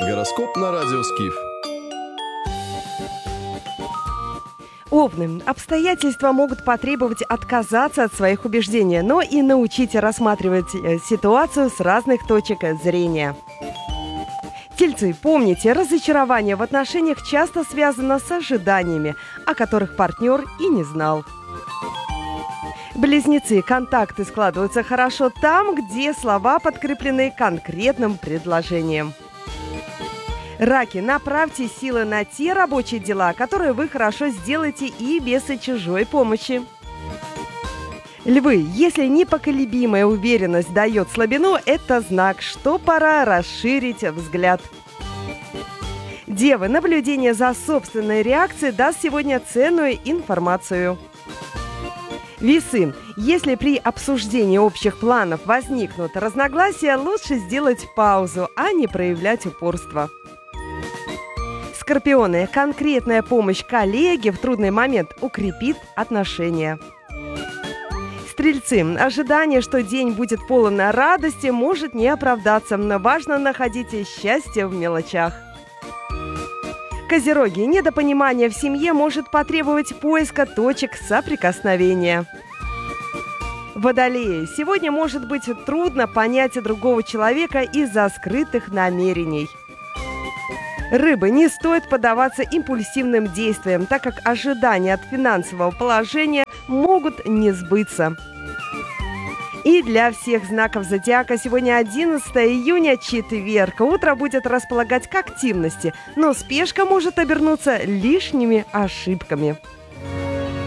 Гороскоп на радио Скиф. Овны. Обстоятельства могут потребовать отказаться от своих убеждений, но и научить рассматривать ситуацию с разных точек зрения. Тельцы, помните, разочарование в отношениях часто связано с ожиданиями, о которых партнер и не знал. Близнецы, контакты складываются хорошо там, где слова подкреплены конкретным предложением. Раки, направьте силы на те рабочие дела, которые вы хорошо сделаете и без чужой помощи. Львы, если непоколебимая уверенность дает слабину, это знак, что пора расширить взгляд. Девы, наблюдение за собственной реакцией даст сегодня ценную информацию. Весы, если при обсуждении общих планов возникнут разногласия, лучше сделать паузу, а не проявлять упорство. Скорпионы, конкретная помощь коллеге в трудный момент укрепит отношения. Стрельцы, ожидание, что день будет полон радости, может не оправдаться, но важно находить счастье в мелочах. Козероги, недопонимание в семье может потребовать поиска точек соприкосновения. Водолеи, сегодня может быть трудно понять другого человека из-за скрытых намерений. Рыбы, не стоит поддаваться импульсивным действиям, так как ожидания от финансового положения могут не сбыться. И для всех знаков зодиака сегодня 11 июня, четверг. Утро будет располагать к активности, но спешка может обернуться лишними ошибками.